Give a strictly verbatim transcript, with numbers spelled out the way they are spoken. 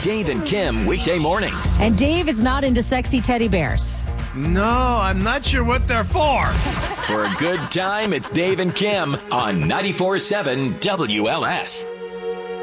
Dave and Kim weekday mornings. And Dave is not into sexy teddy bears. No, I'm not sure what they're for. For a good time, it's Dave and Kim on ninety-four point seven W L S.